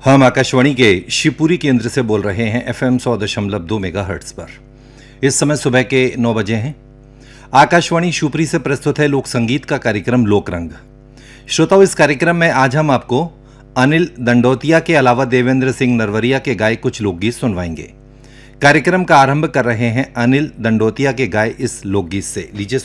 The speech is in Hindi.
हम आकाशवाणी के शिवपुरी केंद्र से बोल रहे हैं FM 100.2 मेगाहर्ट्ज पर। इस समय सुबह के 9 बजे हैं। आकाशवाणी शिवपुरी से प्रस्तुत है लोक संगीत का कार्यक्रम लोकरंग। श्रोताओं, इस कार्यक्रम में आज हम आपको अनिल दंडोतिया के अलावा देवेंद्र सिंह नरवरिया के गाए कुछ लोकगीत सुनवाएंगे। कार्यक्रम का आरंभ कर रहे हैं अनिल दंडोतिया के गाए इस लोकगीत से। लीजिए